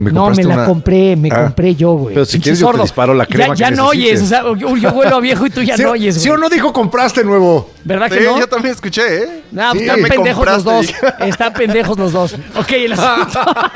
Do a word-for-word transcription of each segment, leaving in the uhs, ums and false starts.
¿Me no, me la una... compré, me ah, compré yo, güey. Pero si quieres yo te disparo la crema Ya, ya que no oyes, o sea, yo vuelo a viejo y tú ya ¿Sí, no oyes, güey. ¿Sí o no dijo compraste nuevo? ¿Verdad Sí, que no? yo también escuché, ¿eh? No, Sí, están me pendejos los dos. compraste. Están pendejos los dos. Ok, el asunto,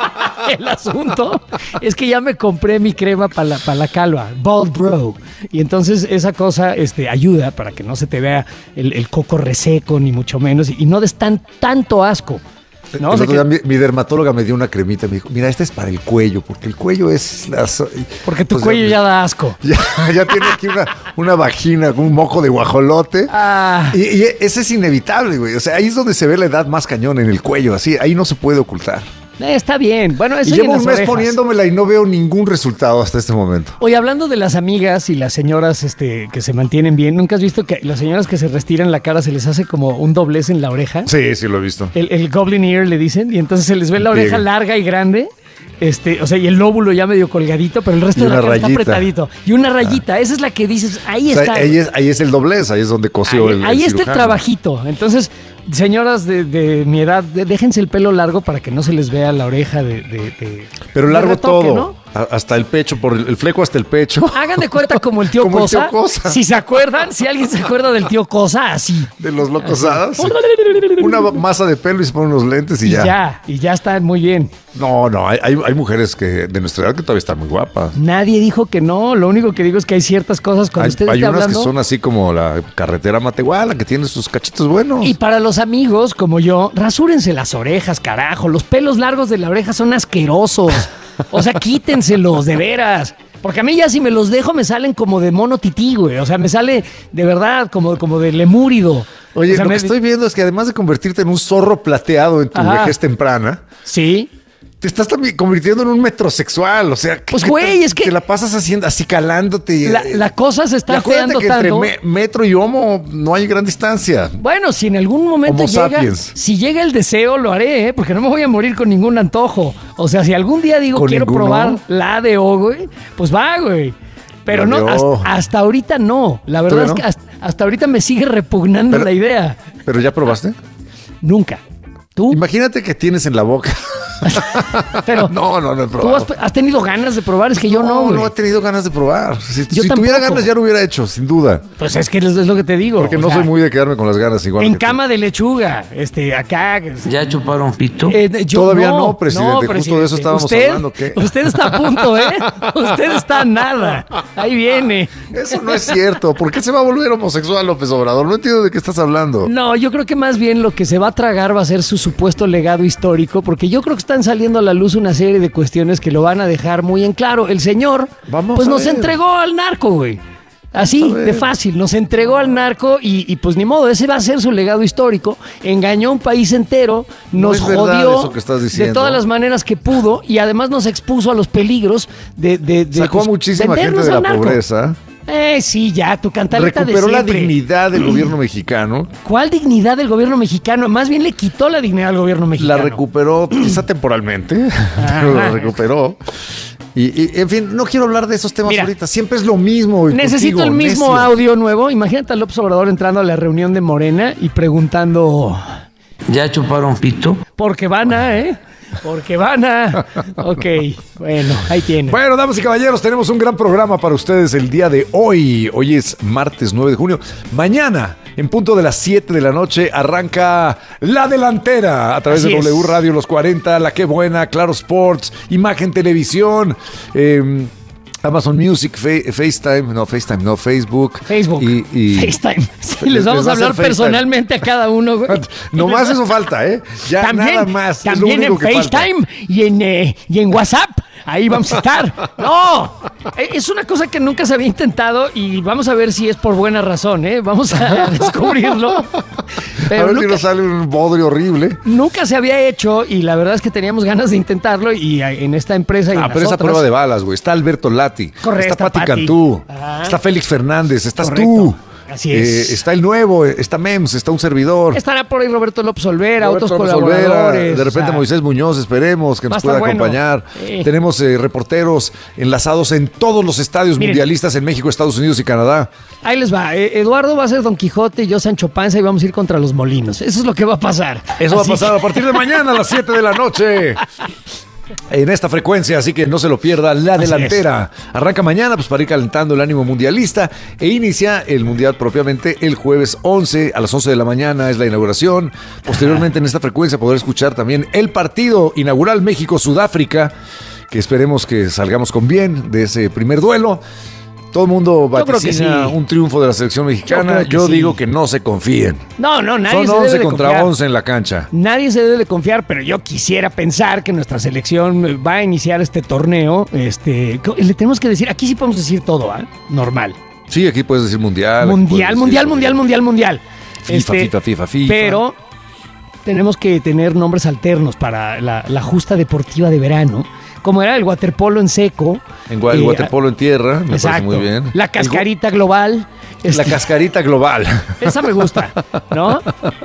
el asunto es que ya me compré mi crema para la, pa la calva, Bald Bro. Y entonces esa cosa este, ayuda para que no se te vea el, el coco reseco, ni mucho menos, y no des tan, tanto asco. ¿No? El O sea otro día que, mi, mi dermatóloga me dio una cremita y me dijo, mira, esta es para el cuello, porque el cuello es... La, porque tu o sea, cuello ya da asco. Ya, ya tiene aquí una, una vagina con un moco de guajolote. Ah. Y, y ese es inevitable, güey. O sea, ahí es donde se ve la edad más cañón, en el cuello, así. Ahí no se puede ocultar. Eh, está bien. Bueno, eso Y y llevo en un las mes orejas. poniéndomela y no veo ningún resultado hasta este momento. Oye, hablando de las amigas y las señoras este, que se mantienen bien, ¿nunca has visto que las señoras que se restiran la cara se les hace como un doblez en la oreja? Sí, sí lo he visto. El, el goblin ear le dicen, y entonces se les ve la oreja Bien. larga y grande. Este, o sea, y el lóbulo ya medio colgadito, pero el resto Y de la una cara está rayita. apretadito. Y una rayita, esa es la que dices, ahí O sea, está. ahí, es, ahí es el doblez, ahí es donde cosió ahí el, ahí el está el cirujano. trabajito. Entonces, señoras de, de mi edad, de- déjense el pelo largo para que no se les vea la oreja de... de- de- Pero de largo retoque, todo, ¿no? a- hasta el pecho, por el, el fleco hasta el pecho. Hagan de cuenta como el tío Como el Cosa. tío Cosa. Si se acuerdan, si alguien se acuerda del tío Cosa, así. De los locos hadas. Una masa de pelo y se ponen unos lentes y, Y ya. ya, y ya están muy bien. No, no, hay, hay, hay mujeres que de nuestra edad que todavía están muy guapas. Nadie dijo que no, lo único que digo es que hay ciertas cosas cuando Hay, usted hay está unas hablando. que son así como la carretera Matehuala, que tiene sus cachitos buenos. Y para los amigos como yo, rasúrense las orejas, carajo. Los pelos largos de la oreja son asquerosos. O sea, quítenselos, de veras. Porque a mí ya si me los dejo me salen como de mono tití, güey. O sea, me sale de verdad como, como de lemúrido. Oye, o sea, lo me- que estoy viendo es que además de convertirte en un zorro plateado en tu Ajá. vejez temprana, Sí. te estás también convirtiendo en un metrosexual. O sea, ¿qué- Pues, qué güey, tal? es que- Te la pasas haciendo, así calándote. y- La, la cosa se y está acuérdate feando que tanto. entre me- metro y homo no hay gran distancia. Bueno, si en algún momento Homo llega, sapiens. si llega el deseo, lo haré, ¿eh? Porque no me voy a morir con ningún antojo. O sea, si algún día digo ¿Con quiero ninguno? probar la A D O, güey, pues va, güey. Pero La no, de hasta, O. hasta ahorita no. La verdad es ¿Todavía que no? hasta, hasta ahorita me sigue repugnando Pero- la idea. ¿Pero ya probaste? Nunca. ¿Tú? Imagínate que tienes en la boca. Pero No, no, no he ¿tú probado. has, has tenido ganas de probar? Es que yo no, güey. no he tenido ganas de probar. Si, Yo si tampoco. tuviera ganas ya lo hubiera hecho, sin duda. Pues es que es lo que te digo. Porque o no sea, soy muy de quedarme con las ganas igual. En que tú. cama de lechuga, este, acá. ¿Ya chuparon pito? Eh, yo Todavía no, presidente, justo de eso estábamos usted, hablando, ¿qué? Usted está a punto, ¿eh? Usted está a nada. Ahí viene. Eso no es cierto. ¿Por qué se va a volver homosexual López Obrador? No entiendo de qué estás hablando. No, yo creo que más bien lo que se va a tragar va a ser su supuesto legado histórico, porque yo creo que están saliendo a la luz una serie de cuestiones que lo van a dejar muy en claro. El señor, Vamos pues a nos ver. entregó al narco, güey. Así, Vamos a ver. de fácil, nos entregó al narco y, y pues ni modo, ese va a ser su legado histórico. Engañó a un país entero, No nos es verdad jodió eso que estás de diciendo. todas las maneras que pudo y además nos expuso a los peligros de, de, de, Sacó a pues, muchísima gente vendernos de la al narco. pobreza. Eh, sí, ya, tu cantaleta Recuperó de la siempre. dignidad del gobierno mexicano. ¿Cuál dignidad del gobierno mexicano? Más bien le quitó la dignidad al gobierno La mexicano. recuperó, quizá temporalmente, pero la recuperó. Y, y, en fin, no quiero hablar de esos temas Mira, ahorita. Siempre es lo mismo. y Necesito contigo, el mismo necio. audio nuevo. Imagínate a López Obrador entrando a la reunión de Morena y preguntando... ¿Ya chuparon pito? Porque van a, ¿eh? Porque van a... Ok, bueno, ahí tienen. Bueno, damas y caballeros, tenemos un gran programa para ustedes el día de hoy. Hoy es martes nueve de junio. Mañana, en punto de las siete de la noche, arranca La Delantera a través Así de es. W Radio Los cuarenta, La Qué Buena, Claro Sports, Imagen Televisión, eh, Amazon Music, Fa- FaceTime, no, FaceTime, no, Facebook. Facebook. Y, y- FaceTime. Sí, Les- les vamos les va a a hacer hablar FaceTime. personalmente a cada uno, güey. Nomás eso falta, ¿eh? Ya También, nada más. es lo también único en que falta. FaceTime y en, eh, y en WhatsApp. Ahí vamos a estar. No, eh, es una cosa que nunca se había intentado y vamos a ver si es por buena razón, ¿eh? Vamos a descubrirlo. a Pero ver si nunca, nos sale un bodrio horrible. nunca se había hecho y la verdad es que teníamos ganas de intentarlo y eh, en esta empresa y en Ah, las pero esa otras- prueba de balas, güey. Está Alberto Lati. Correcto, Está Pati Pati. Cantú. Ah. Está Félix Fernández. Estás Correcto. tú. Así es. Eh, está el nuevo. Está Mems. Está un servidor. Estará por ahí Roberto López Olvera, Roberto otros López colaboradores. Olvera, de repente o sea, Moisés Muñoz, esperemos que va a nos pueda estar bueno. acompañar. Sí. Tenemos eh, reporteros enlazados en todos los estadios Miren. mundialistas en México, Estados Unidos y Canadá. Ahí les va. Eh, Eduardo va a ser Don Quijote y yo Sancho Panza y vamos a ir contra los molinos. Eso es lo que va a pasar. Eso Así va a pasar a partir de mañana a las siete de la noche. en esta frecuencia, así que no se lo pierda. La Así delantera arranca mañana pues para ir calentando el ánimo mundialista e inicia el mundial propiamente el jueves once a las once de la mañana es la inauguración. Posteriormente en esta frecuencia poder escuchar también el partido inaugural México-Sudáfrica, que esperemos que salgamos con bien de ese primer duelo. Todo el mundo vaticina sí. un triunfo de la selección mexicana. Yo, Yo sí. digo que no se confíen. No, no, nadie Son se debe once de contra confiar. once en la cancha. Nadie se debe de confiar, pero yo quisiera pensar que nuestra selección va a iniciar este torneo. Este, le tenemos que decir, aquí sí podemos decir todo, ¿eh? Normal. Sí, aquí puedes decir mundial. Mundial, decir mundial, mundial, mundial, mundial. FIFA, Este, FIFA, FIFA, FIFA. Pero tenemos que tener nombres alternos para la, la justa deportiva de verano, como era el waterpolo en seco. En el eh, waterpolo en tierra, me exacto. parece muy bien. La cascarita global. La este, cascarita global. Esa me gusta, ¿no?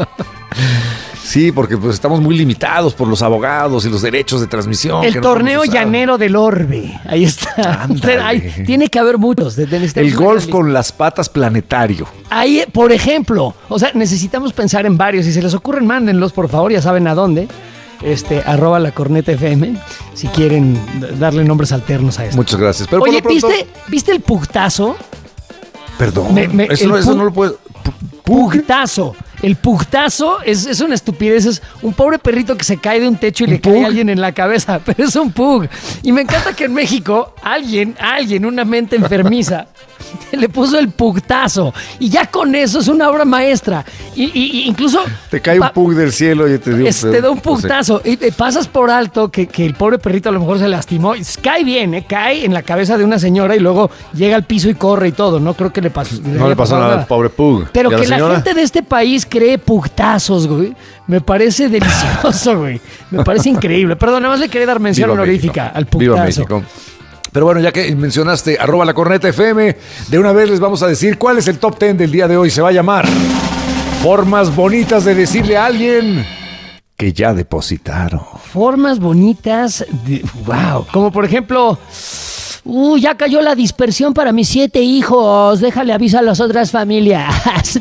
Sí, porque pues estamos muy limitados por los abogados y los derechos de transmisión. El torneo llanero del Orbe. Ahí está. Hay, tiene que haber muchos. De, de el golf con las patas planetario. Ahí, por ejemplo, o sea, necesitamos pensar en varios. Si se les ocurren, mándenlos, por favor, ya saben a dónde. Este, arroba la corneta F M, si quieren darle nombres alternos a esto. Muchas gracias. Pero Oye, por lo pronto... ¿viste, ¿viste el pugtazo? Perdón, Me, me, eso, no, eso no lo puedo... Pugtazo. El pugtazo es, es una estupidez. Es un pobre perrito que se cae de un techo y le cae a alguien en la cabeza. Pero es un pug. Y me encanta que en México alguien, alguien, una mente enfermiza, le puso el pugtazo. Y ya con eso es una obra maestra. Y, y, y incluso... Te cae un pug del cielo y te, dio, es, te da un pugtazo. Y te pasas por alto que, que el pobre perrito a lo mejor se lastimó. Cae bien, ¿eh? Cae en la cabeza de una señora y luego llega al piso y corre y todo. No creo que le pasó. No le pasó nada al pobre pug. Pero que la, la gente de este país cree pugtazos, güey. Me parece delicioso, güey. Me parece increíble. Perdón, nada más le quería dar mención Viva honorífica México. al pugtazo. Viva México. Pero bueno, ya que mencionaste arroba la corneta F M, de una vez les vamos a decir cuál es el top ten del día de hoy. Se va a llamar Formas bonitas de decirle a alguien que ya depositaron. Formas bonitas de... Wow. Como por ejemplo... Uh, ya cayó la dispersión para mis siete hijos. Déjale aviso a las otras familias.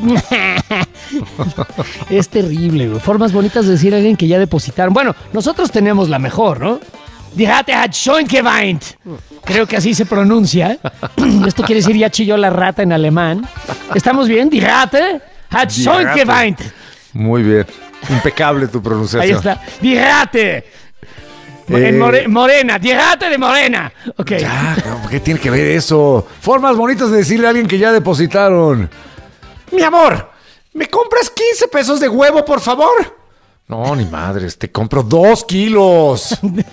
Es terrible, güey. Formas bonitas de decir a alguien que ya depositaron. Bueno, nosotros tenemos la mejor, ¿no? Die hatte hat schon geweint. Creo que así se pronuncia. Esto quiere decir ya chilló la rata en alemán. ¿Estamos bien? Die hatte hat schon geweint. Muy bien. Impecable tu pronunciación. Ahí está. Die hatte. En Eh, more, Morena, llegate de Morena. Ok. Ya, ¿qué tiene que ver eso? Formas bonitas de decirle a alguien que ya depositaron. Mi amor, ¿me compras quince pesos de huevo, por favor? No, ni madres, te compro dos kilos.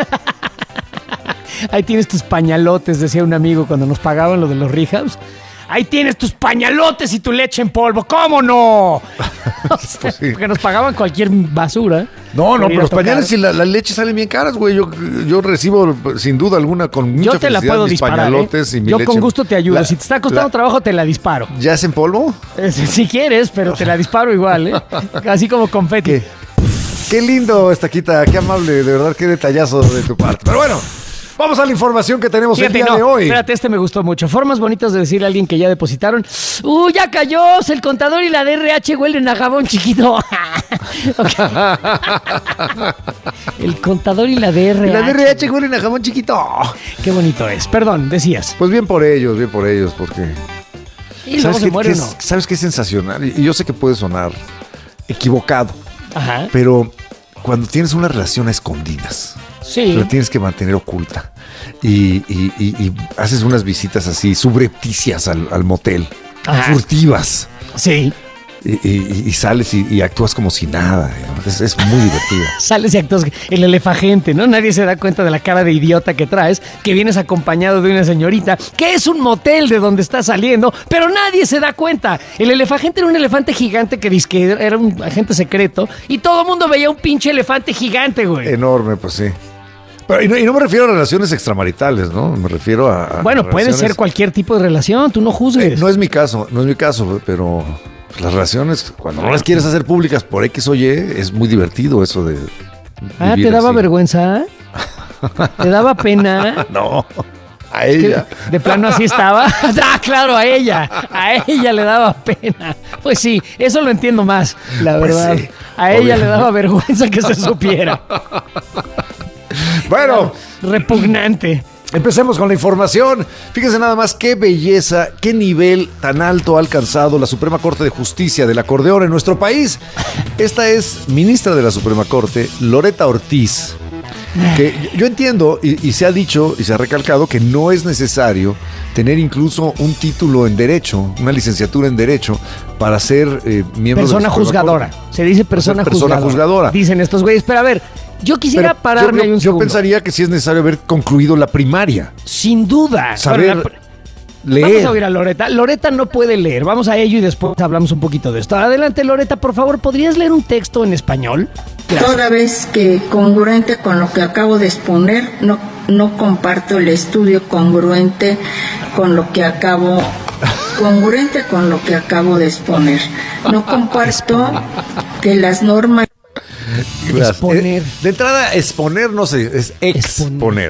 Ahí tienes tus pañalotes, decía un amigo cuando nos pagaban lo de los rehabs. Ahí tienes tus pañalotes y tu leche en polvo. ¿Cómo no? O sea, Pues sí. porque nos pagaban cualquier basura. No, no, por ir pero a los tocar. pañales y la, la leche salen bien caras, güey. Yo, yo recibo sin duda alguna con mucha Yo te la felicidad puedo mis disparar. pañalotes ¿eh? y mi Yo leche. con gusto te ayudo. La- si te está costando la- trabajo, te la disparo. ¿Ya es en polvo? Eh, Si, si quieres, pero te la disparo igual, ¿eh? Así como confeti. ¿Qué? Qué lindo, Estaquita, qué amable, de verdad, qué detallazo de tu parte. Pero bueno, vamos a la información que tenemos Fíjate, el día no, de hoy. espérate, este me gustó mucho. Formas bonitas de decirle a alguien que ya depositaron. ¡Uh, ya cayó! El contador y la D R H huelen a jabón chiquito. Ok. El contador y la D R H. Y la D R H huelen a jamón chiquito. Qué bonito es. Perdón, decías. Pues bien por ellos, bien por ellos, porque... Y luego ¿Sabes se qué, muere qué uno. es, ¿Sabes qué es sensacional? Y yo sé que puede sonar equivocado, Ajá. pero cuando tienes una relación a escondidas, Sí. la tienes que mantener oculta y, y- y- y haces unas visitas así subrepticias al, al motel, Ajá. furtivas, Sí. y, y- y sales y, y actúas como si nada. digamos. Es, es muy divertido. Sales y actúas el elefagente, ¿no? Nadie se da cuenta de la cara de idiota que traes, que vienes acompañado de una señorita, que es un motel de donde estás saliendo, pero nadie se da cuenta. El elefagente era un elefante gigante que dice que era un agente secreto y todo el mundo veía un pinche elefante gigante, güey. Enorme, pues sí. Pero, y, no, y no me refiero a relaciones extramaritales, ¿no? Me refiero a... a Bueno, puede relaciones- ser cualquier tipo de relación, tú no juzgues. Eh, no es mi caso, no es mi caso, pero pues, las relaciones, cuando no las quieres hacer públicas por X o Y, es muy divertido eso de... ah, vivir ¿te daba así. vergüenza? ¿Te daba pena? No, a Que ella. de plano así estaba. Ah, claro, a ella. A ella le daba pena. Pues sí, eso lo entiendo más, la Pues verdad. sí, a ella obvio. le daba vergüenza que se supiera. Bueno, repugnante. empecemos con la información. Fíjense nada más qué belleza, qué nivel tan alto ha alcanzado la Suprema Corte de Justicia del acordeón en nuestro país. Esta es ministra de la Suprema Corte, Loretta Ortiz. Que yo entiendo y, y se ha dicho y se ha recalcado que no es necesario tener incluso un título en Derecho, una licenciatura en Derecho, para ser eh, miembro persona de la Suprema juzgadora. Corte. Se dice persona, persona juzgadora. juzgadora. Dicen estos güeyes. Pero a ver, yo quisiera Pero pararme yo, ahí yo, un yo segundo. pensaría que sí es necesario haber concluido la primaria. Sin duda. Saber Bueno, la- leer. Vamos a oír a Loretta. Loretta no puede leer. Vamos a ello y después hablamos un poquito de esto. Adelante, Loretta, por favor, ¿podrías leer un texto en español? Gracias. Toda vez que congruente con lo que acabo de exponer, no, no comparto el estudio congruente con lo que acabo congruente con lo que acabo de exponer. No comparto que las normas Exponer. Eh, de entrada, exponer no sé, es exponer.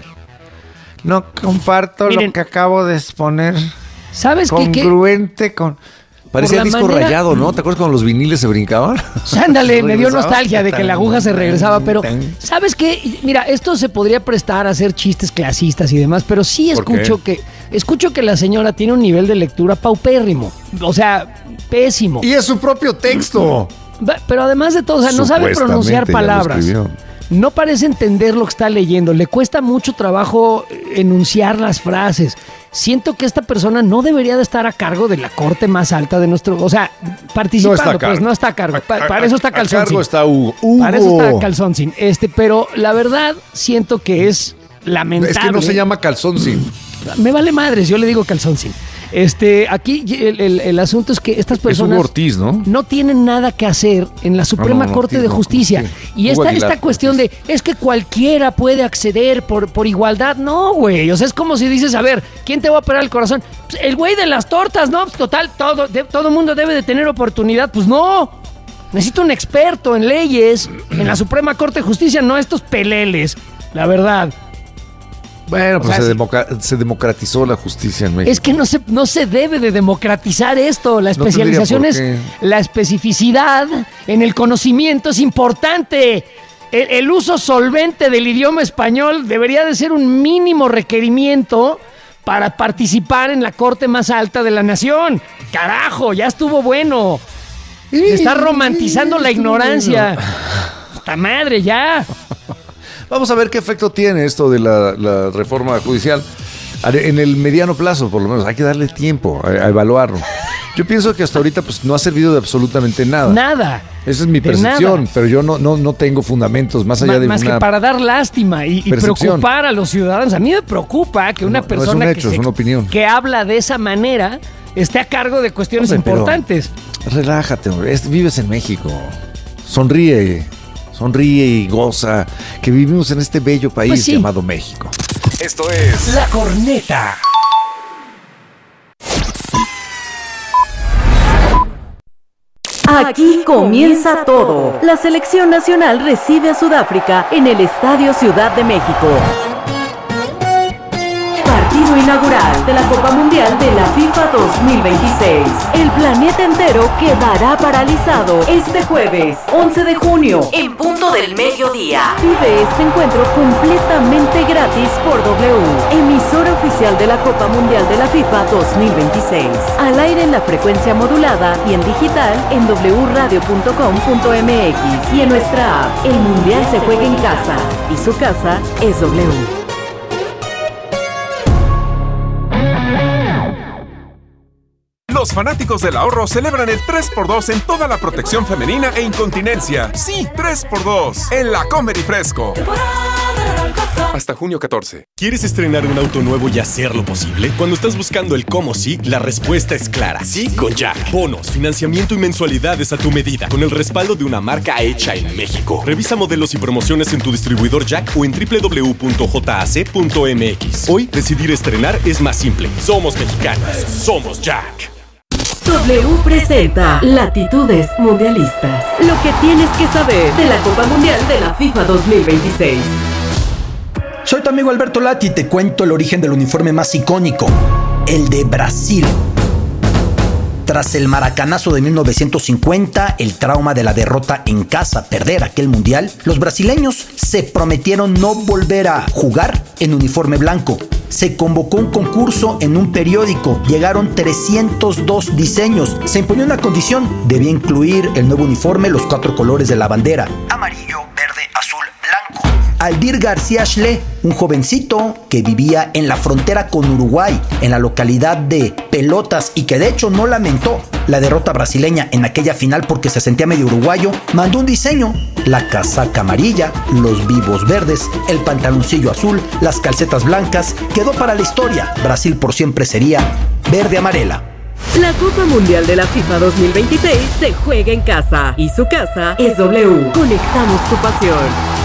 No comparto Miren, lo que acabo de exponer. ¿Sabes qué? ¿Qué? Congruente con... Parecía la disco manera- rayado, ¿no? ¿Te acuerdas cuando los viniles se brincaban? Ándale, me dio Regresaba. nostalgia de que la aguja se regresaba, pero Tan. ¿sabes qué? Mira, esto se podría prestar a hacer chistes clasistas y demás, pero sí ¿Por escucho que escucho que la señora tiene un nivel de lectura paupérrimo, o sea, pésimo. Y es su propio texto. Va- Pero además de todo, o sea, no sabe Supuestamente pronunciar ya lo palabras. escribió. No parece entender lo que está leyendo, le cuesta mucho trabajo enunciar las frases. Siento que esta persona no debería de estar a cargo de la corte más alta de nuestro, o sea, participando, No está a cargo. pues no está a cargo. Pa- A- para a- eso está a Calzoncín. cargo está Hugo. Hugo. Para eso está Calzoncín. Este, pero la verdad siento que es lamentable. Es que no se llama calzón, sí. Me vale madres, yo le digo Calzoncín. Este, aquí el, el- el asunto es que estas Es Hugo personas Ortiz, ¿no? no tienen nada que hacer en la Suprema no, no, Corte Ortiz de no, Justicia. Ortiz. Y Hugo esta, Aguilar, esta cuestión Ortiz. de, es que cualquiera puede acceder por, por igualdad. No, güey. O sea, es como si dices, a ver, ¿quién te va a operar el corazón? Pues, el güey de las tortas, ¿no? Pues, total, todo, de- todo mundo debe de tener oportunidad. Pues no. Necesito un experto en leyes, en la Suprema Corte de Justicia, no estos peleles. La verdad. Bueno, pues O sea, se, sí. democa- se democratizó la justicia en México. Es que no se, no se debe de democratizar esto. La No tendría especialización por es... qué. La especificidad en el conocimiento es importante. El, el uso solvente del idioma español debería de ser un mínimo requerimiento para participar en la corte más alta de la nación. Carajo, ya estuvo bueno. Se está romantizando la ignorancia. ¡Puta madre, ya! Vamos a ver qué efecto tiene esto de la, la reforma judicial. En el mediano plazo, por lo menos, hay que darle tiempo a, a evaluarlo. Yo pienso que hasta ahorita pues, no ha servido de absolutamente nada. Nada. Esa es mi De percepción, nada. pero yo no, no, no tengo fundamentos más allá Ma- de más una... que para dar lástima y, y percepción. preocupar a los ciudadanos. A mí me preocupa que una No, no es persona un que, hecho, se- es una opinión. que habla de esa manera esté a cargo de cuestiones Hombre, pero- importantes. Relájate, hombre. Es- vives en México. Sonríe, sonríe y goza que vivimos en este bello país Pues sí. llamado México. Esto es La corneta. Aquí comienza todo. La selección nacional recibe a Sudáfrica en el Estadio Ciudad de México. Partido inaugural de la Copa Mundial de la FIFA dos mil veintiséis. El planeta entero quedará paralizado este jueves, once de junio, en punto del mediodía. Vive este encuentro completamente gratis por W, emisora oficial de la Copa Mundial de la FIFA dos mil veintiséis. Al aire en la frecuencia modulada y en digital en w radio punto com punto m x y en nuestra app. El Mundial se juega en casa y su casa es W. Los fanáticos del ahorro celebran el tres por dos en toda la protección femenina e incontinencia. Sí, tres por dos en La Comer y Fresco. Hasta junio catorce. ¿Quieres estrenar un auto nuevo y hacerlo posible? Cuando estás buscando el cómo sí, la respuesta es clara. Sí con Jack. Bonos, financiamiento y mensualidades a tu medida, con el respaldo de una marca hecha en México. Revisa modelos y promociones en tu distribuidor Jack o en w w w punto j a c punto m x. Hoy, decidir estrenar es más simple. Somos mexicanos. Somos Jack. W presenta Latitudes Mundialistas. Lo que tienes que saber de la Copa Mundial de la FIFA dos mil veintiséis. Soy tu amigo Alberto Lati y te cuento el origen del uniforme más icónico, el de Brasil. Tras el maracanazo de mil novecientos cincuenta, el trauma de la derrota en casa, perder aquel mundial, los brasileños se prometieron no volver a jugar en uniforme blanco. Se convocó un concurso en un periódico, llegaron trescientos dos diseños. Se imponía una condición, debía incluir el nuevo uniforme, los cuatro colores de la bandera: amarillo, verde, azul, blanco. Aldir García Schle, un jovencito que vivía en la frontera con Uruguay, en la localidad de Pelotas, y que de hecho no lamentó la derrota brasileña en aquella final porque se sentía medio uruguayo, mandó un diseño: la casaca amarilla, los vivos verdes, el pantaloncillo azul, las calcetas blancas. Quedó para la historia. Brasil por siempre sería verde amarela. La Copa Mundial de la FIFA dos mil veintiséis se juega en casa y su casa es W. Conectamos tu pasión.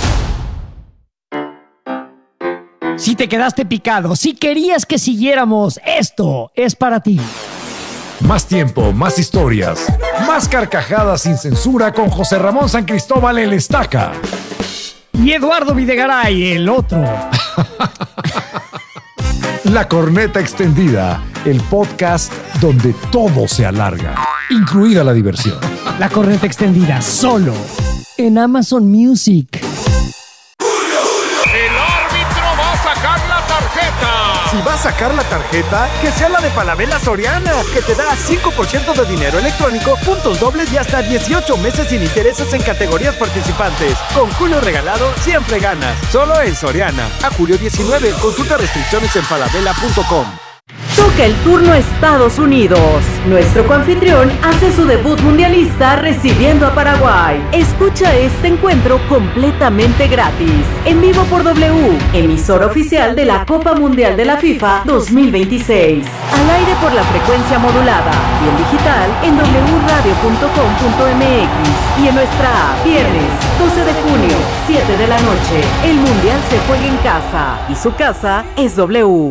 Si te quedaste picado, si querías que siguiéramos, esto es para ti. Más tiempo, más historias, más carcajadas sin censura con José Ramón San Cristóbal el Estaca. Y Eduardo Videgaray, el otro. La Corneta Extendida, el podcast donde todo se alarga, incluida la diversión. La Corneta Extendida, solo en Amazon Music. Si va a sacar la tarjeta, que sea la de Falabella Soriana, que te da cinco por ciento de dinero electrónico, puntos dobles y hasta dieciocho meses sin intereses en categorías participantes. Con Julio regalado, siempre ganas. Solo en Soriana. A julio diecinueve, consulta restricciones en falabella punto com. Toca el turno Estados Unidos. Nuestro coanfitrión hace su debut mundialista recibiendo a Paraguay. Escucha este encuentro completamente gratis, en vivo por W, emisora oficial de la Copa Mundial de la FIFA dos mil veintiséis. Al aire por la frecuencia modulada y en digital en doble u radio punto com punto m x y en nuestra app. Viernes doce de junio, siete de la noche. El Mundial se juega en casa y su casa es W.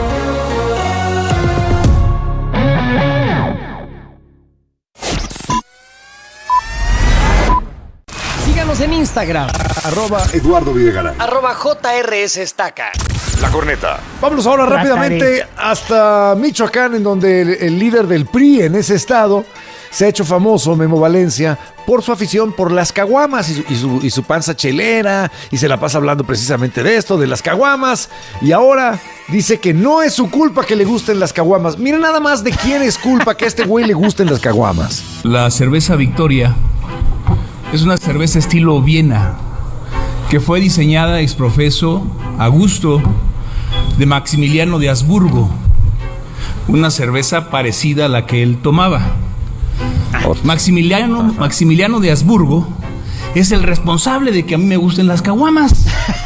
En Instagram, arroba Eduardo Videgaray, arroba J R S Estaca. La Corneta. Vámonos ahora rápidamente hasta Michoacán, en donde el, el líder del P R I en ese estado se ha hecho famoso, Memo Valencia, por su afición por las caguamas y su, y, su, y su panza chelera, y se la pasa hablando precisamente de esto, de las caguamas, y ahora dice que no es su culpa que le gusten las caguamas. Miren nada más de quién es culpa que a este güey le gusten las caguamas. La cerveza Victoria es una cerveza estilo Viena, que fue diseñada ex profeso a gusto de Maximiliano de Habsburgo, una cerveza parecida a la que él tomaba. Maximiliano, Maximiliano de Habsburgo es el responsable de que a mí me gusten las caguamas.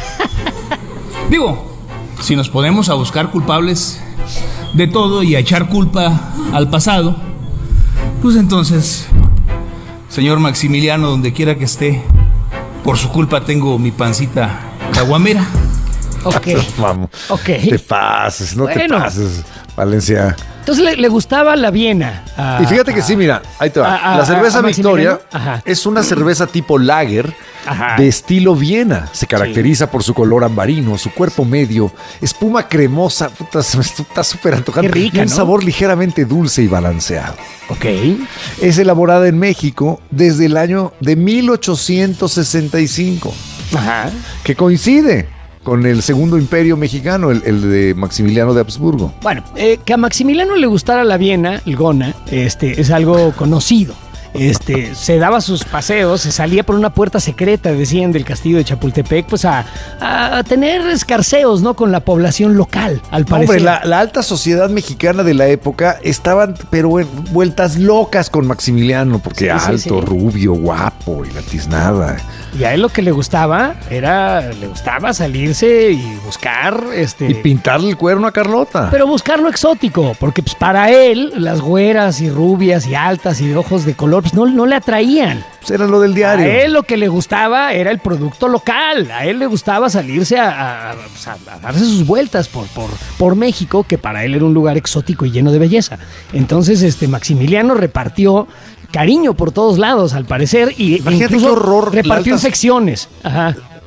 Digo, si nos ponemos a buscar culpables de todo y a echar culpa al pasado, pues entonces, señor Maximiliano, donde quiera que esté, por su culpa tengo mi pancita caguamera. Ok. Vamos. Ok. Te pases, no bueno. te pases, Valencia. Entonces le, le gustaba la Viena. A, y fíjate que a, sí, mira, ahí te va. a, a, la cerveza a Victoria es una cerveza tipo lager. Ajá. De estilo Viena. Se caracteriza sí. por su color ambarino, su cuerpo medio, espuma cremosa, puta, está súper antojante. Qué rica, y un ¿no? sabor ligeramente dulce y balanceado. Ok. Es elaborada en México desde el año de mil ochocientos sesenta y cinco. Ajá. Que coincide con el segundo imperio mexicano, el, el de Maximiliano de Habsburgo. Bueno, eh, que a Maximiliano le gustara la Viena, el Gona, este, es algo conocido. Este, se daba sus paseos, se salía por una puerta secreta, decían, del castillo de Chapultepec, pues a, a tener escarceos, ¿no? Con la población local, al parecer. Hombre, la, la alta sociedad mexicana de la época estaban, pero en vueltas locas con Maximiliano, porque sí, alto, sí, sí. rubio, guapo y la tiznada. Y a él lo que le gustaba era, le gustaba salirse y buscar, este... Y pintarle el cuerno a Carlota. Pero buscar lo exótico, porque pues para él, las güeras y rubias y altas y de ojos de color, pues no, no le atraían. Pues era lo del diario. A él lo que le gustaba era el producto local. A él le gustaba salirse a, a, a, a darse sus vueltas por, por, por México, que para él era un lugar exótico y lleno de belleza. Entonces, este Maximiliano repartió cariño por todos lados, al parecer, y imagínate incluso qué horror, repartió altas, infecciones. Ajá.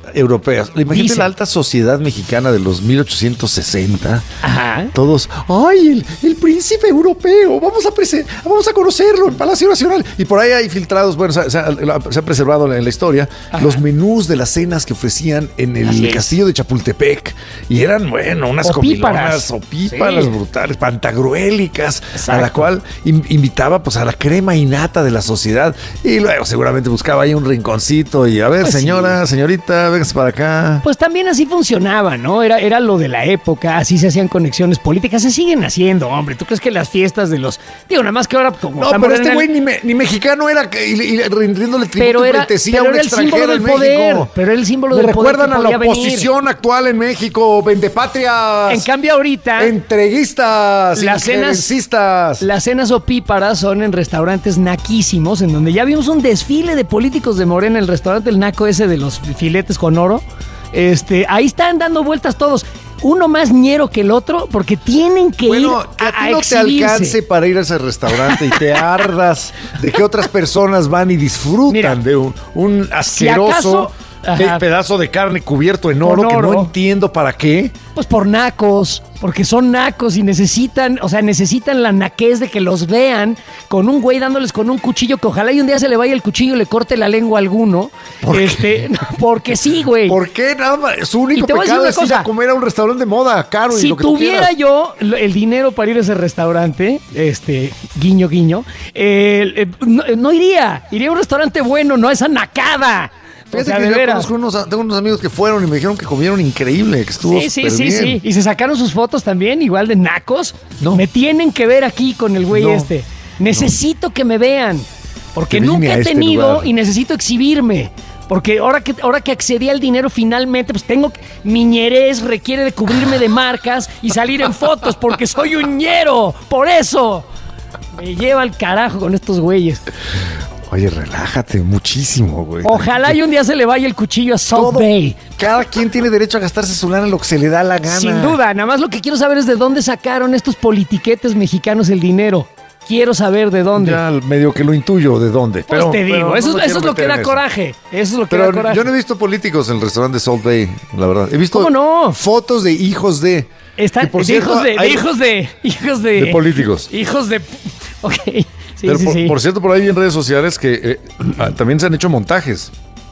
europeas. Imagínate Dicen. la alta sociedad mexicana de los mil ochocientos sesenta. Ajá. Todos, ¡ay, el, el príncipe europeo! Vamos a, prese- vamos a conocerlo en Palacio Nacional. Y por ahí hay filtrados, bueno, se, se, se ha preservado en la historia, Ajá. los menús de las cenas que ofrecían en el Así castillo es. de Chapultepec. Y eran, bueno, unas comilonas, opíparas sí. brutales, pantagruélicas, Exacto. a la cual in- invitaba pues a la crema innata de la sociedad. Y luego seguramente buscaba ahí un rinconcito y a ver, pues señora, sí. señorita, vengas para acá. Pues también así funcionaba, ¿no? Era, era lo de la época, así se hacían conexiones políticas, se siguen haciendo, hombre. ¿Tú crees que las fiestas de los... Digo, nada más que ahora... Como no, pero este güey el... ni, me, ni mexicano era y, y rindiéndole tributo y pleitesía a un extranjero en México. Poder, pero era el símbolo Me del poder. recuerdan a la oposición venir. actual en México, vendepatrias. En cambio ahorita... Entreguistas, las cenas, las cenas opíparas son en restaurantes naquísimos, en donde ya vimos un desfile de políticos de Morena, el restaurante El Naco ese de los filetes con oro. Este, ahí están dando vueltas todos. Uno más ñero que el otro, porque tienen que bueno, ir que a, a, ti a no exhibirse. te alcance para ir a ese restaurante y te ardas de que otras personas van y disfrutan Mira, de un, un asqueroso si acaso, pedazo de carne cubierto en oro, oro que no entiendo para qué. Pues por nacos, porque son nacos y necesitan, o sea, necesitan la naquez de que los vean con un güey dándoles con un cuchillo que ojalá y un día se le vaya el cuchillo y le corte la lengua a alguno. ¿Por este, qué? Porque sí, güey. ¿Por qué? Nada más, su único pecado es ir a comer a un restaurante de moda, caro si y lo que tuviera yo el dinero para ir a ese restaurante, este, guiño, guiño, eh, eh, no, no iría, iría a un restaurante bueno, no a esa nacada. Fíjate o sea, que de yo veras. conozco unos, tengo unos amigos que fueron y me dijeron que comieron increíble, que estuvo Sí, sí, súper sí, bien. sí. Y se sacaron sus fotos también, igual de nacos. No. Me tienen que ver aquí con el güey no. este. Necesito no. que me vean. Porque que nunca he este tenido lugar. y necesito exhibirme. Porque ahora que, ahora que accedí al dinero finalmente, pues tengo... Mi ñerez requiere de cubrirme de marcas y salir en fotos porque soy un ñero. Por eso me lleva al carajo con estos güeyes. Oye, relájate muchísimo, güey. Ojalá y un día se le vaya el cuchillo a Salt Todo, Bay. Cada quien tiene derecho a gastarse su lana en lo que se le da la gana. Sin duda, nada más lo que quiero saber es de dónde sacaron estos politiquetes mexicanos el dinero. Quiero saber de dónde. Ya medio que lo intuyo de dónde. Pues pero, te digo, pero eso, no eso es lo que da coraje. Eso es lo que pero da coraje. Yo no he visto políticos en el restaurante Salt Bay, la verdad. He visto ¿Cómo no? fotos de hijos de... Están por de cierto, hijos de, hay, de hijos de... Hijos de... De políticos. Hijos de... Ok. Sí, pero sí, por, sí. por cierto, por ahí vi en redes sociales que eh, también se han hecho montajes.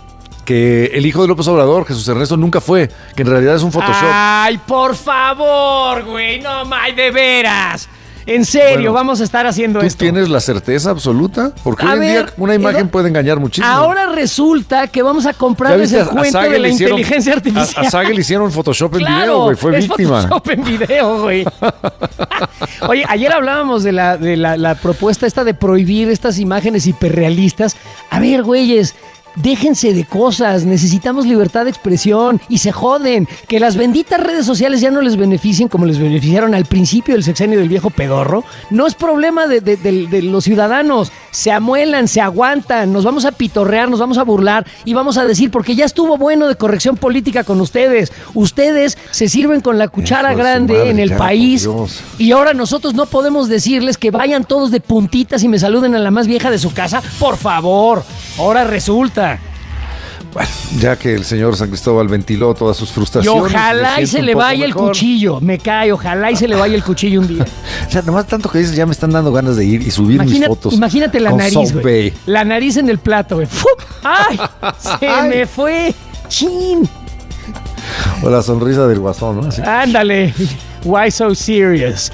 Que el hijo de López Obrador, Jesús Ernesto, nunca fue. Que en realidad es un Photoshop. Ay, por favor, güey. No, may, de veras. En serio, bueno, vamos a estar haciendo ¿tú esto. ¿Tú tienes la certeza absoluta? Porque a hoy en ver, día una imagen puede engañar muchísimo. Ahora resulta que vamos a comprarles el cuento de la hicieron, inteligencia artificial. A, a Sague le hicieron Photoshop en claro, video, güey. Fue es víctima. Photoshop en video, güey. Oye, ayer hablábamos de, la, de la, la propuesta esta de prohibir estas imágenes hiperrealistas. A ver, güeyes, déjense de cosas, necesitamos libertad de expresión y se joden. Que las benditas redes sociales ya no les beneficien como les beneficiaron al principio del sexenio del viejo pedorro. No es problema de, de, de, de los ciudadanos. Se amuelan, se aguantan, nos vamos a pitorrear, nos vamos a burlar y vamos a decir, porque ya estuvo bueno de corrección política con ustedes. Ustedes se sirven con la cuchara Hijo grande madre, en el ya, país y ahora nosotros no podemos decirles que vayan todos de puntitas y me saluden a la más vieja de su casa. Por favor, ahora resulta. Bueno, ya que el señor San Cristóbal ventiló todas sus frustraciones. Y ojalá y se le vaya el cuchillo. Me cae, ojalá y se le vaya el cuchillo un día. O sea, nomás tanto que dices, ya me están dando ganas de ir y subir Imagina, mis fotos. Imagínate la nariz, güey. La nariz en el plato, güey. ¡Ay! Se Ay. me fue. ¡Chin! O la sonrisa del guasón, ¿no? Así. Ándale. Why so serious?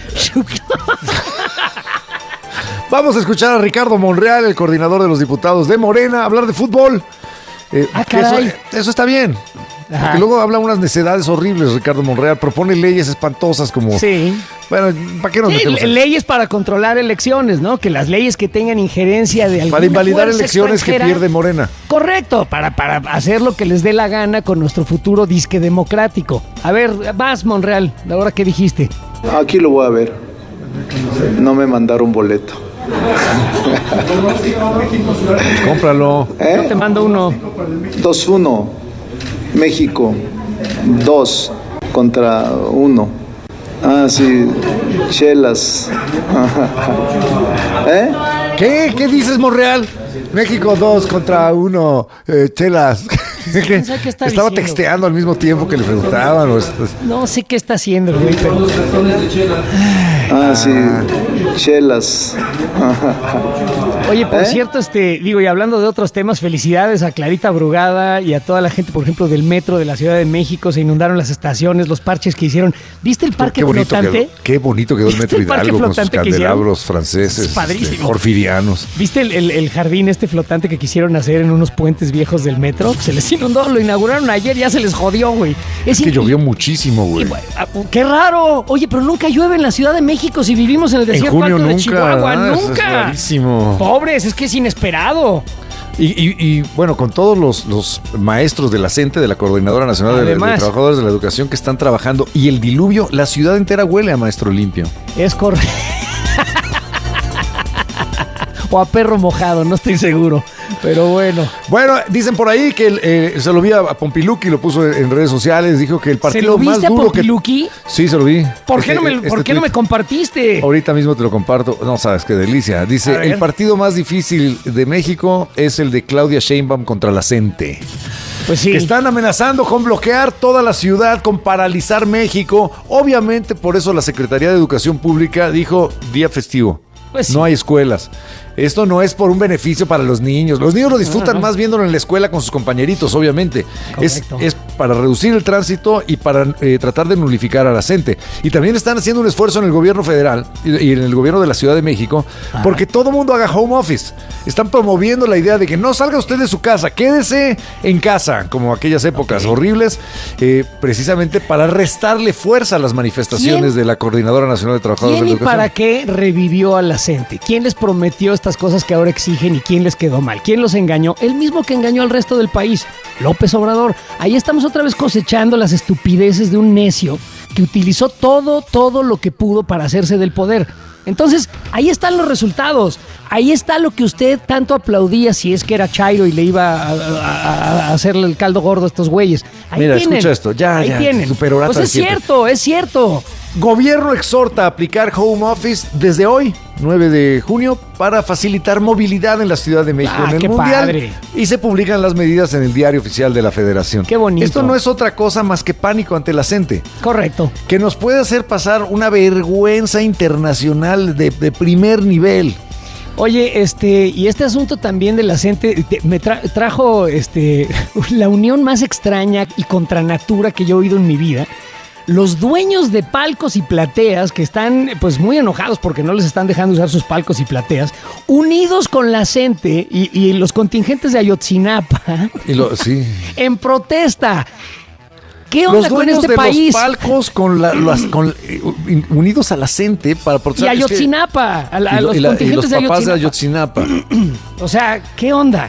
Vamos a escuchar a Ricardo Monreal, el coordinador de los diputados de Morena, hablar de fútbol. Eh, ah, caray. Eso, eso está bien. Ajá. Porque luego habla unas necedades horribles, Ricardo Monreal. Propone leyes espantosas como... Sí. Bueno, ¿para qué nos sí, metemos? Leyes para controlar elecciones, ¿no? Que las leyes que tengan injerencia de alguna para invalidar elecciones que pierde Morena. Correcto, para, para hacer lo que les dé la gana con nuestro futuro disque democrático. A ver, vas, Monreal, ahora qué dijiste. Aquí lo voy a ver. No me mandaron boleto. Cómpralo. ¿Eh? Yo te mando uno. dos uno. México. dos contra uno. Ah, sí. Chelas. ¿Eh? ¿Qué? ¿Qué dices, Monreal? México dos contra uno. Eh, chelas. ¿Quién sabe qué está Estaba diciendo? texteando al mismo tiempo que le preguntaban. O est- No sé qué está haciendo, güey, pero... Ah, sí, chelas. Oye, por ¿Eh? cierto, este, digo, y hablando de otros temas, felicidades a Clarita Brugada y a toda la gente, por ejemplo, del metro de la Ciudad de México. Se inundaron las estaciones, los parches que hicieron. ¿Viste el parque qué bonito flotante? quedó, qué bonito quedó el ¿Viste Metro el parque Hidalgo con sus flotante que hicieron? candelabros franceses, Es padrísimo. este, porfirianos. ¿Viste el, el- el jardín este flotante que quisieron hacer en unos puentes viejos del metro? Se les inundó, lo inauguraron ayer, ya se les jodió, güey. Es que in- llovió muchísimo, güey. Ah, ¡Qué raro! Oye, pero nunca llueve en la Ciudad de México si vivimos en el En desierto junio alto de nunca. Chihuahua. ah, eso es ¡Nunca! rarísimo. Pobres, es que es inesperado. Y, y- y, bueno, con todos los, los maestros de la CENTE, de la Coordinadora Nacional de, de Además. Trabajadores de la Educación que están trabajando, y el diluvio, la ciudad entera huele a maestro limpio. Es correcto. O a perro mojado, no estoy seguro. Pero bueno. Bueno, dicen por ahí que el, eh, se lo vi a, a Pompiluki, lo puso en redes sociales, dijo que el ¿Se partido lo más viste a duro que... Pompiluki? Sí, se lo vi. ¿Por qué, Este- no me, este ¿por qué no me tweet. compartiste? Ahorita mismo te lo comparto. No sabes qué delicia. A Dice, ver. el partido más difícil de México es el de Claudia Sheinbaum contra la CENTE. Pues sí. Que están amenazando con bloquear toda la ciudad, con paralizar México. Obviamente, por eso la Secretaría de Educación Pública dijo día festivo. Pues sí. No hay escuelas. Esto no es por un beneficio para los niños. Los niños lo disfrutan no. más viéndolo en la escuela con sus compañeritos, obviamente. Es, Correcto. es para reducir el tránsito y para eh, tratar de nulificar a la CENTE. Y también están haciendo un esfuerzo en el gobierno federal y, y en el gobierno de la Ciudad de México porque todo mundo haga home office. Están promoviendo la idea de que no salga usted de su casa, quédese en casa, como aquellas épocas horribles, eh, precisamente para restarle fuerza a las manifestaciones ¿Quién- de la Coordinadora Nacional de Trabajadores ¿Quién de la y Educación. para qué revivió a la CENTE? ¿Quién les prometió estas cosas que ahora exigen y quién les quedó mal? ¿Quién los engañó? El mismo que engañó al resto del país, López Obrador. Ahí estamos otra vez cosechando las estupideces de un necio que utilizó todo, todo lo que pudo para hacerse del poder. Entonces, ahí están los resultados. Ahí está lo que usted tanto aplaudía si es que era Chairo y le iba a, a- a hacerle el caldo gordo a estos güeyes. Ahí Mira, tienen. escucha esto. Ya, Ahí ya, tienen. superorata Pues de es siempre. cierto, es cierto. Gobierno exhorta a aplicar home office desde hoy, nueve de junio, para facilitar movilidad en la Ciudad de México Ah, en el qué Mundial. padre. Y se publican las medidas en el Diario Oficial de la Federación. Qué bonito. Esto no es otra cosa más que pánico ante la CENTE, Correcto. que nos puede hacer pasar una vergüenza internacional de, de primer nivel. Oye, este, y este asunto también de la CENTE te- me tra- trajo este, la unión más extraña y contra natura que yo he oído en mi vida. Los dueños de palcos y plateas, que están pues muy enojados porque no les están dejando usar sus palcos y plateas, unidos con la CENTE y, y los contingentes de Ayotzinapa Y lo, sí. en protesta. ¿Qué onda Los con dueños este de país? los palcos con la- las- con- eh, unidos a la CENTE para Y protestar. Es que- Ayotzinapa, a, la- a y lo- los y la- y contingentes los de papás de Ayotzinapa. Ayotzinapa. O sea, ¿qué onda?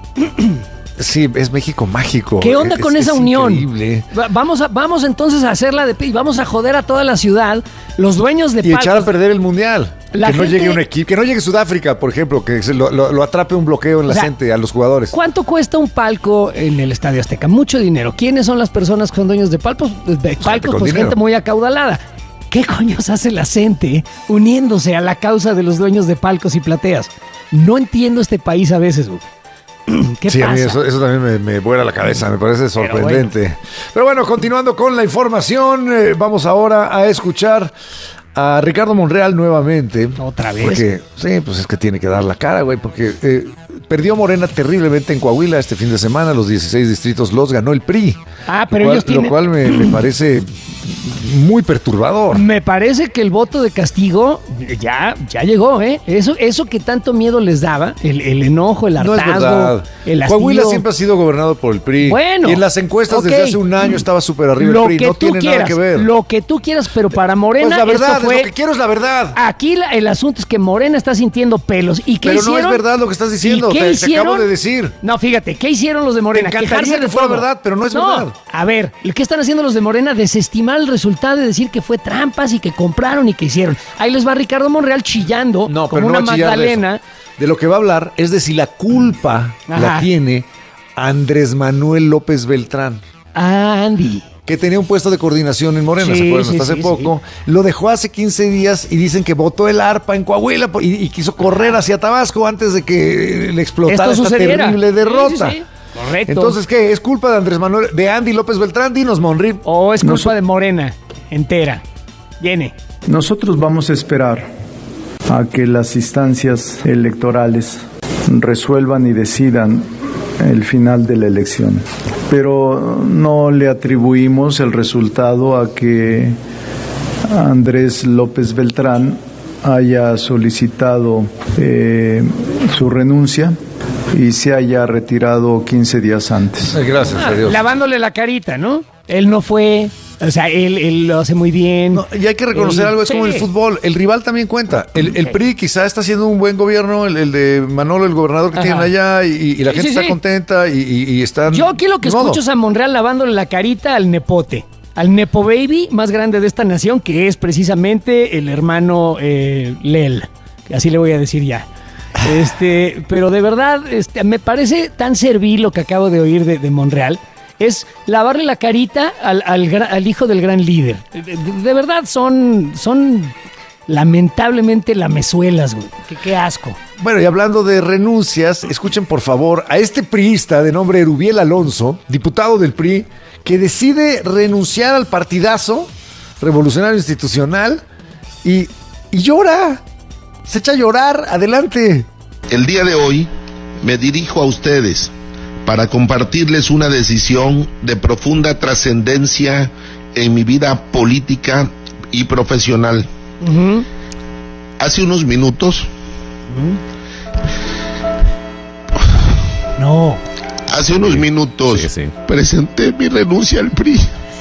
Sí, es México mágico. ¿Qué onda Es- con es esa unión? increíble. Va- Vamos, a, vamos entonces a hacerla de y vamos a joder a toda la ciudad, los dueños de Y echar a palcos. perder el mundial. La que no gente- llegue un equipo, que no llegue Sudáfrica, por ejemplo, que se lo, lo- lo atrape un bloqueo en la O sea, gente a los jugadores. ¿Cuánto cuesta un palco en el Estadio Azteca? Mucho dinero. ¿Quiénes son las personas que son dueños de palcos? De palcos, con pues dinero. gente muy acaudalada. ¿Qué coños hace la gente uniéndose a la causa de los dueños de palcos y plateas? No entiendo este país a veces, güey. ¿Qué Sí, pasa? a mí eso, eso también me, me vuela la cabeza, me parece sorprendente. Pero bueno, continuando con la información, eh, vamos ahora a escuchar a Ricardo Monreal nuevamente. ¿Otra vez? Porque, sí, pues es que tiene que dar la cara, güey, porque eh, perdió Morena terriblemente en Coahuila este fin de semana, los dieciséis distritos los ganó el P R I. Ah, pero lo cual, ellos tienen- Lo cual me, me parece muy perturbador. Me parece que el voto de castigo ya, ya llegó, ¿eh? Eso, eso que tanto miedo les daba, el, el enojo, el No hartazgo, es verdad. el hastío. Coahuila siempre ha sido gobernado por el P R I. Bueno, y en las encuestas ok. desde hace un año estaba súper arriba Lo el P R I. que No tú tiene quieras, nada que ver. Lo que tú quieras, pero para Morena Pues la verdad, esto fue... es lo que quiero es la verdad. Aquí la- el asunto es que Morena está sintiendo pelos. ¿Y qué Pero no hicieron? es verdad lo que estás diciendo, ¿Y qué te- te hicieron? acabo de decir. No, fíjate, ¿qué hicieron los de Morena? Me encantaría Quejarse de que fuera todo. verdad, pero no es verdad. A ver, ¿qué están haciendo los de Morena? Desestimar el resultado y decir que fue trampas y que compraron y que hicieron. Ahí les va Ricardo Monreal chillando No, como pero una no va a chillar de Magdalena. eso. De lo que va a hablar es de si la culpa Ajá. la tiene Andrés Manuel López Beltrán, Ah, Andy. que tenía un puesto de coordinación en Morena, Sí, ¿se acuerdan? sí, Hasta hace sí, poco. Lo dejó hace quince días y dicen que botó el arpa en Coahuila y, y quiso correr hacia Tabasco antes de que le explotara Esto esta sucediera. terrible Sí, derrota. sí, sí. Correcto. Entonces, ¿qué? ¿Es culpa de Andrés Manuel, de Andy López Beltrán? Dinos, Monri. ¿O es culpa Nos- de Morena entera? Viene. Nosotros vamos a esperar a que las instancias electorales resuelvan y decidan el final de la elección. Pero no le atribuimos el resultado a que Andrés López Beltrán haya solicitado eh, su renuncia y se haya retirado quince días antes. Gracias Ah, lavándole la carita, ¿no? Él no fue, o sea, él, él lo hace muy bien. No, y hay que reconocer Él- algo, es como sí. el fútbol, el rival también cuenta. El, el P R I quizá está haciendo un buen gobierno, el, el de Manolo, el gobernador que Ajá. tienen allá, y, y la Sí, gente sí, está sí. contenta y, y- y están... Yo aquí lo que Ni modo. escucho es a Monreal lavándole la carita al nepote, al nepo baby más grande de esta nación, que es precisamente el hermano eh, Lel. Así le voy a decir ya. Este, pero de verdad, este, me parece tan servil lo que acabo de oír de, de Monreal. Es lavarle la carita al, al, gra- al hijo del gran líder. De, de- de verdad son, son lamentablemente lamezuelas, güey. Qué, qué asco. Bueno, y hablando de renuncias, escuchen por favor a este priista de nombre Erubiel Alonso, diputado del P R I, que decide renunciar al partidazo revolucionario institucional y, y llora. Se echa a llorar. Adelante. El día de hoy me dirijo a ustedes para compartirles una decisión de profunda trascendencia en mi vida política y profesional. Ujú. Hace unos minutos, No. hace unos minutos sí, sí. presenté mi renuncia al P R I.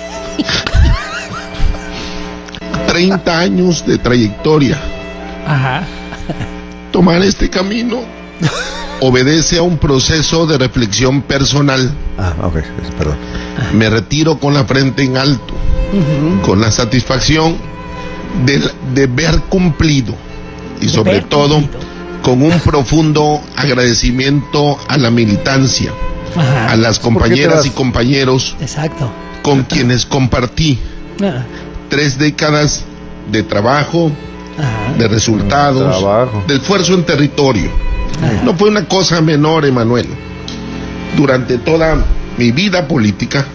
treinta años de trayectoria. Ajá. Tomar este camino obedece a un proceso de reflexión personal. Ah, ok, perdón. Me retiro con la frente en alto, con la satisfacción de, de ver cumplido y sobre ver todo cumplido. con un profundo agradecimiento a la militancia, Ajá. a las ¿Por qué te compañeras vas? y compañeros Exacto. con quienes compartí Ah, tres décadas de trabajo, ajá. de resultados, Trabajo. de esfuerzo en territorio. No fue una cosa menor, Emanuel. Durante toda mi vida política,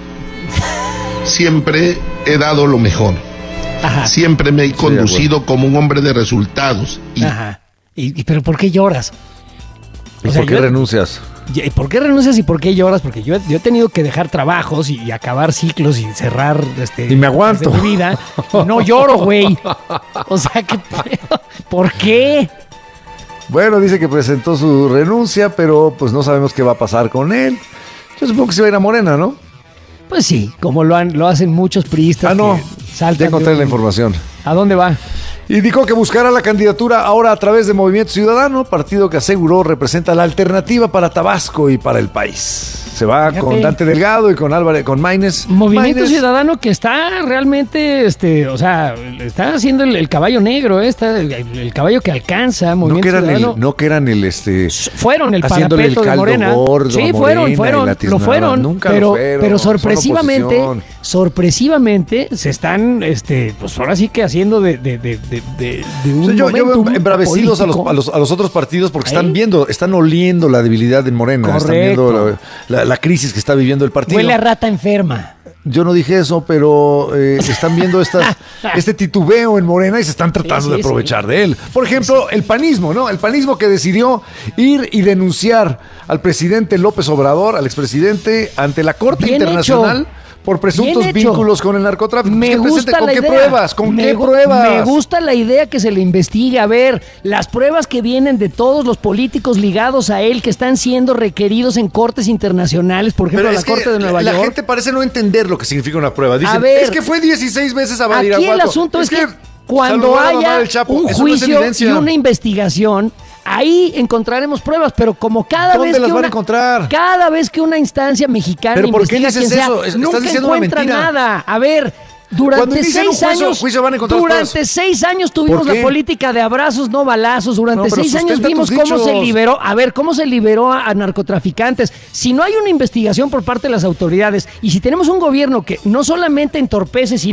siempre he dado lo mejor. Ajá. Siempre me he de conducido como un hombre de resultados. Y Ajá. ¿Y, y pero por qué lloras? ¿Y O sea, por qué yo- renuncias? ¿Y por qué renuncias y por qué lloras? Porque yo, yo he tenido que dejar trabajos y, y acabar ciclos y cerrar este, Y me aguanto. desde mi vida. No lloro, güey. O sea, ¿qué pedo? ¿Por qué? Bueno, dice que presentó su renuncia, pero pues no sabemos qué va a pasar con él. Yo supongo que se va a ir a Morena, ¿no? Pues sí, como lo, han, lo hacen muchos priistas. Ah, no. que saltan Ya encontré de la un- información. ¿A dónde va? Indicó que buscará la candidatura ahora a través de Movimiento Ciudadano, partido que aseguró representa la alternativa para Tabasco y para el país. Se va Fíjate. con Dante Delgado y con Álvarez, con Maínez. Movimiento Maínez- Ciudadano que está realmente, este, o sea, está haciendo el, el caballo negro, eh, está el, el caballo que alcanza. No Movimiento que eran Ciudadano. el, no que eran el este Fueron el haciéndole el parapeto de caldo Morena. gordo Sí, a fueron, Morena y fueron, la lo tiznaban. fueron. Nunca lo pero, fueron, pero son sorpresivamente, oposición. sorpresivamente se están, este, pues ahora sí que haciendo de, de, de, de, de, de un O sea, yo, yo veo momentum embravecidos a los, político. a, los, a los otros partidos porque están Ahí. viendo, están oliendo la debilidad de Morena, están Correcto. viendo la, la- la crisis que está viviendo el partido. Huele a rata enferma. Yo no dije eso, pero eh, están viendo estas, este titubeo en Morena y se están tratando Sí, sí, de aprovechar sí. de él. Por ejemplo, el panismo, ¿no? El panismo que decidió ir y denunciar al presidente López Obrador, al expresidente, ante la Corte Bien Internacional hecho. por presuntos Bien hecho. vínculos con el narcotráfico. Me Pues que presente, gusta ¿con la qué idea. pruebas? ¿Con me qué gu- pruebas? Me gusta la idea que se le investigue. A ver, las pruebas que vienen de todos los políticos ligados a él que están siendo requeridos en cortes internacionales, por ejemplo, Pero la es que Corte de Nueva la York. gente parece no entender lo que significa una prueba. Dicen, A ver, es que fue dieciséis veces a Aquí el Badiraguato. asunto es, que, cuando saludar a haya Omar el Chapo, un eso no es juicio evidencia. y una investigación, ahí encontraremos pruebas, pero como cada ¿Dónde vez las que van a una, encontrar? cada vez que una instancia mexicana ¿Pero por qué investiga dices quien sea, eso? Es- estás nunca diciendo una encuentra mentira. nada. A ver, Cuando durante inician un seis juicio- años, juicio van a encontrar durante pruebas. seis años tuvimos ¿Por qué? la política de abrazos, no balazos. Durante No, pero seis años sustenta vimos tus cómo se dichos. liberó. A ver, cómo se liberó a, a narcotraficantes. Si no hay una investigación por parte de las autoridades y si tenemos un gobierno que no solamente entorpece, sino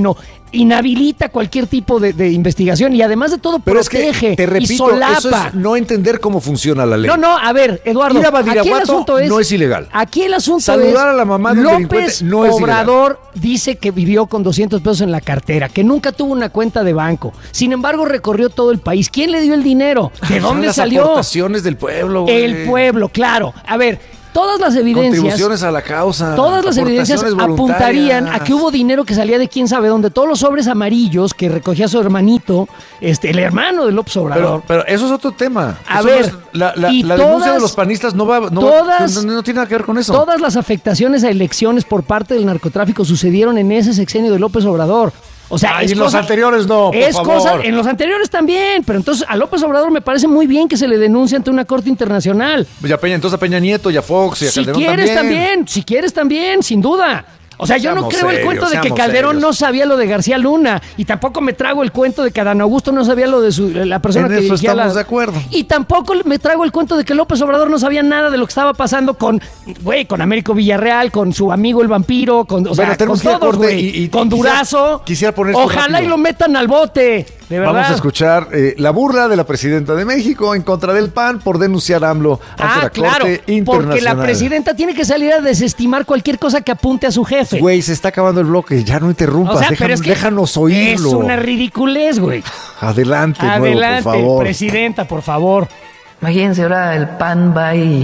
inhabilita cualquier tipo de, de investigación y además de todo Pero protege es que, te repito, y solapa. eso es no entender cómo funciona la ley. No, no, a ver, Eduardo, Ir a aquí el Badiraguato asunto es... no es ilegal. Aquí el asunto Saludar es... a la mamá de un López delincuente no es Obrador dice que vivió con doscientos pesos en la cartera, que nunca tuvo una cuenta de banco. Sin embargo, recorrió todo el país. ¿Quién le dio el dinero? ¿De Son dónde las salió? aportaciones del pueblo, güey. El pueblo, claro. A ver... Todas las evidencias, contribuciones a la causa, todas las evidencias apuntarían a que hubo dinero que salía de quién sabe dónde. Todos los sobres amarillos que recogía su hermanito, este, el hermano de López Obrador. Pero, pero eso es otro tema. A Eso ver, no es- la, la- y la todas- denuncia de los panistas no va, no, todas- va- no, no tiene nada que ver con eso. Todas las afectaciones a elecciones por parte del narcotráfico sucedieron en ese sexenio de López Obrador. O sea, Ay, es en los cosa- anteriores no, por es favor. cosa, en los anteriores también, pero entonces a López Obrador me parece muy bien que se le denuncie ante una corte internacional. Y a Peña, entonces a Peña Nieto y a Fox y a Si Calderón quieres también. también, si quieres también, sin duda. O sea, yo no Seamos creo el serios, cuento de que seamos Calderón serios. no sabía lo de García Luna y tampoco me trago el cuento de que Adán Augusto no sabía lo de su, la persona En que eso dirigía estamos la... de acuerdo. Y tampoco me trago el cuento de que López Obrador no sabía nada de lo que estaba pasando con, güey, con Américo Villarreal, con su amigo el vampiro, con, o sea, Bueno, tenemos con que ir a todos, corte güey, y- y- con quisiera- Durazo. quisiera poner esto Ojalá rápido. y lo metan al bote, de verdad. Vamos a escuchar eh, la burla de la presidenta de México en contra del P A N por denunciar a AMLO ante Ah, la claro, Corte porque Internacional. la presidenta tiene que salir a desestimar cualquier cosa que apunte a su jefe. Güey, se está acabando el bloque, ya no interrumpas, O sea, déjanos, pero es que déjanos oírlo. Es una ridiculez, güey. Adelante, nuevo, Adelante, por favor. presidenta, por favor. Imagínense, ahora el P A N va y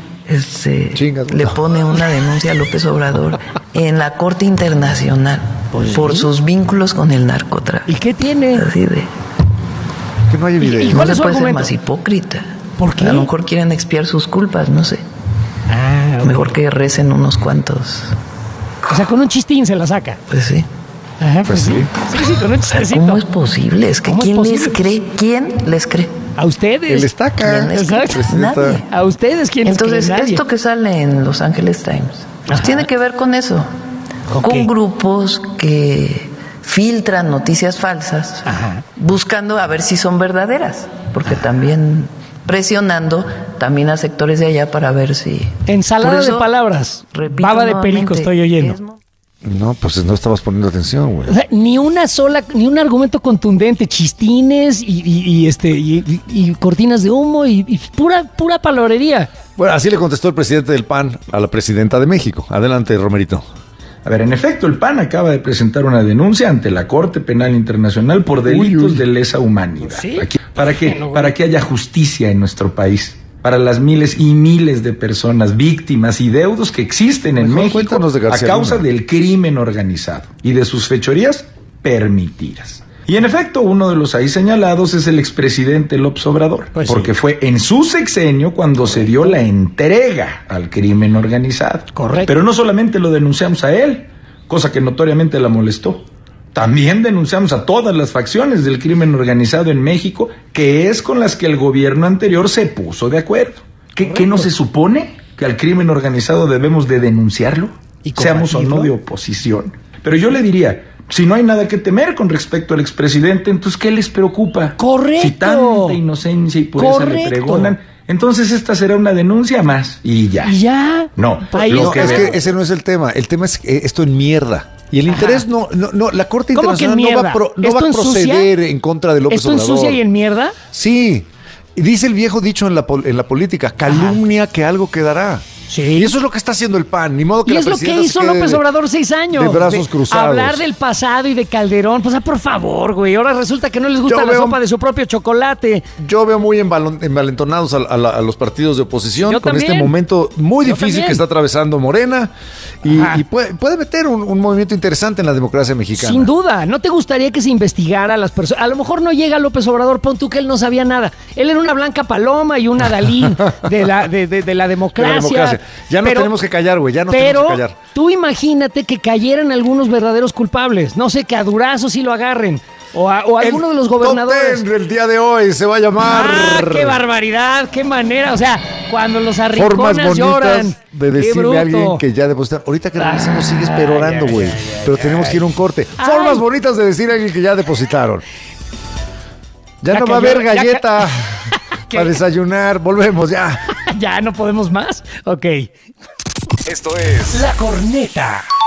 este, le pone una denuncia a López Obrador en la Corte Internacional por sus vínculos con el narcotráfico. ¿Y qué tiene? Así de... Que no hay evidencia. Y no se puede ser más hipócrita. ¿Por qué? A lo mejor quieren expiar sus culpas, no sé. Ah, okay. Mejor que recen unos cuantos. O sea, con un chistín se la saca. Pues sí. Ajá, pues, sí. Sí, sí, con un chistecito. ¿Cómo es posible? Es que ¿quién les cree? ¿Quién les cree? A ustedes. El estaca. ¿Quién les cree? Exacto. Nadie. A ustedes, ¿quién les Entonces, cree? Nadie. esto que sale en Los Angeles Times, pues Ajá. tiene que ver con eso. Ok. Con grupos que filtran noticias falsas, Ajá. buscando a ver si son verdaderas, porque también presionando también a sectores de allá para ver si... Ensalada Por eso, de palabras. repito Baba de perico nuevamente, estoy oyendo. es- No, pues no estabas poniendo atención, güey. O sea, ni una sola, ni un argumento contundente, chistines y, y- y, este y, y- y cortinas de humo y, y pura pura palabrería. Bueno, así le contestó el presidente del P A N a la presidenta de México. Adelante, Romerito. A ver, en efecto, el P A N acaba de presentar una denuncia ante la Corte Penal Internacional por delitos Uy, uy. de lesa humanidad. ¿Sí? Aquí- para, que, Bueno, para que haya justicia en nuestro país, para las miles y miles de personas, víctimas y deudos que existen en Mejor México cuéntanos de a García causa Luna. del crimen organizado y de sus fechorías permitidas. Y en efecto, uno de los ahí señalados es el expresidente López Obrador, Pues sí. porque fue en su sexenio cuando se dio la entrega al crimen organizado. Correcto. Pero no solamente lo denunciamos a él, cosa que notoriamente la molestó. También denunciamos a todas las facciones del crimen organizado en México, que es con las que el gobierno anterior se puso de acuerdo. ¿Qué, ¿qué no se supone? ¿Que al crimen organizado debemos de denunciarlo? ¿Y Seamos o no combatirlo? de oposición. Pero yo le diría, si no hay nada que temer con respecto al expresidente, entonces ¿qué les preocupa? Correcto. Si tanta inocencia y pureza le Correcto. pregonan, entonces esta será una denuncia más y ya. Y ya. No, Ahí lo No, que es veo- que ese no es el tema. El tema es eh, esto en mierda. Y el interés no, no, no, la Corte ¿Cómo que en Internacional no va, a mierda? pro- no ¿Esto va a ensucia? proceder en contra de López ¿Esto Obrador. ensucia y en mierda? Sí. Y dice el viejo dicho en la, pol- en la política, calumnia que algo quedará. Sí. Y eso es lo que está haciendo el P A N. Ni modo que Y la es lo que presidenta se hizo quede López de- Obrador seis años. de brazos cruzados. Hablar del pasado y de Calderón. Pues, ah, por favor, güey. Ahora resulta que no les gusta Yo la veo- sopa de su propio chocolate. Yo veo muy envalon- envalentonados a, a la- a los partidos de oposición Yo con también. este momento muy Yo difícil también. que está atravesando Morena y, Ajá. y puede, puede meter un, un movimiento interesante en la democracia mexicana. Sin duda. ¿No te gustaría que se investigara a las personas? A lo mejor no llega López Obrador, pon tú que él no sabía nada. Él era una blanca paloma y una Dalí de la, de, de- de la De democracia. la democracia. Ya nos Pero- tenemos que callar, güey. Ya nos Pero tenemos que callar. tú imagínate que cayeran algunos verdaderos culpables. No sé, que a Durazo sí lo agarren. O, a, o a alguno de los gobernadores. Top ten del día de hoy se va a llamar. ¡Ah, qué barbaridad! ¡Qué manera! O sea, cuando los Formas arrinconas bonitas lloran. de ¡Qué decirle bruto! a alguien que ya depositaron. Ahorita que regresemos sigues perorando, güey. Pero tenemos que ir a un corte. Ay. Formas bonitas de decir a alguien que ya depositaron. Ya, Ya no va a cayó, haber ya ca- galleta ¿Qué? para desayunar. Volvemos ya. ¿Ya no podemos más? Ok. Esto es La corneta.